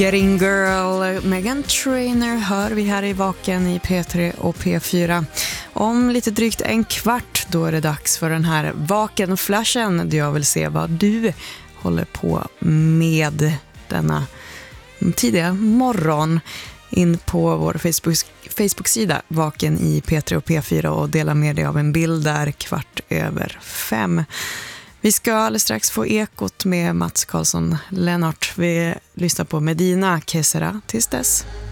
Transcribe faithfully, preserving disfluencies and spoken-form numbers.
Getting Girl, Meghan Trainor hör vi här i Vaken i P tre och P fyra. Om lite drygt en kvart då är det dags för den här Vaken-flashen där jag vill se vad du håller på med denna tidiga morgon. In på vår Facebook, Facebook-sida Vaken i P tre och P fyra och dela med dig av en bild där kvart över fem. Vi ska alldeles strax få ekot med Mats Karlsson Lennart. Vi lyssnar på Medina Kesera tills dess.